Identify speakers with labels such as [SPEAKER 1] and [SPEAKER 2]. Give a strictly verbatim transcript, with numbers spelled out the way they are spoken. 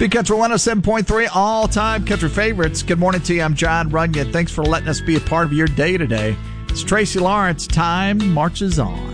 [SPEAKER 1] Big Country one oh seven point three, all-time country favorites. Good morning to you. I'm John Runyon. Thanks for letting us be a part of your day today. It's Tracy Lawrence. Time marches on.